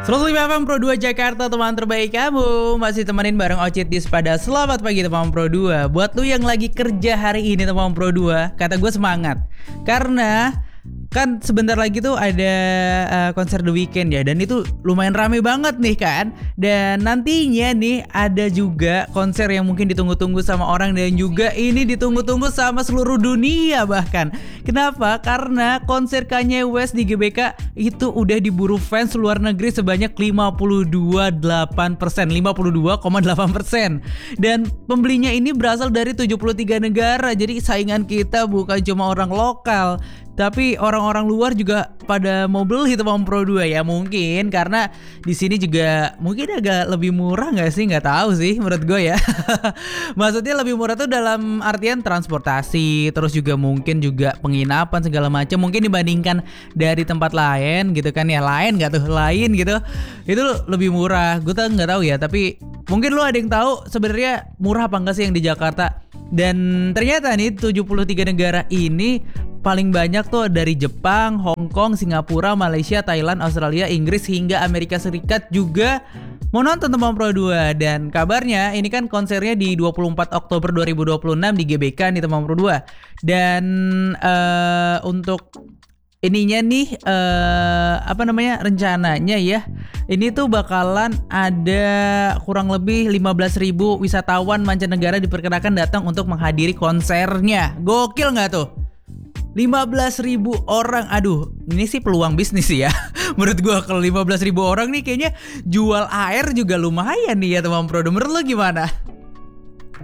105 FM Pro 2 Jakarta, teman terbaik kamu. Masih temenin bareng Ocit di Sepada. Selamat pagi teman Pro 2. Buat lu yang lagi kerja hari ini teman Pro 2, kata gue semangat. Karena kan sebentar lagi tuh ada konser The Weeknd ya. Dan itu lumayan rame banget nih kan. Dan nantinya nih ada juga konser yang mungkin ditunggu-tunggu sama orang. Dan juga ini ditunggu-tunggu sama seluruh dunia bahkan. Kenapa? Karena konser Kanye West di GBK itu udah diburu fans luar negeri sebanyak 52,8%. Dan pembelinya ini berasal dari 73 negara. Jadi saingan kita bukan cuma orang lokal, tapi orang-orang luar juga pada mau beli teman Pro 2 ya. Mungkin karena di sini juga mungkin agak lebih murah nggak sih? Nggak tahu sih menurut gue ya. Maksudnya lebih murah tuh dalam artian transportasi, terus juga mungkin juga penginapan segala macam. Mungkin dibandingkan dari tempat lain gitu kan ya. Lain gitu. Itu lebih murah. Gue tuh nggak tahu ya. Tapi mungkin lu ada yang tahu sebenarnya murah apa enggak sih yang di Jakarta. Dan ternyata nih 73 negara ini paling banyak tuh dari Jepang, Hong Kong, Singapura, Malaysia, Thailand, Australia, Inggris hingga Amerika Serikat juga mau nonton teman Pro 2. Dan kabarnya ini kan konsernya di 24 Oktober 2026 di GBK nih teman Pro 2. Dan untuk ininya nih rencananya ya, ini tuh bakalan ada kurang lebih 15.000 wisatawan mancanegara diperkirakan datang untuk menghadiri konsernya. Gokil nggak tuh? 15.000 orang. Aduh, ini sih peluang bisnis sih ya. Menurut gua kalau 15.000 orang nih kayaknya jual air juga lumayan nih ya teman Pro. Menurut lo gimana?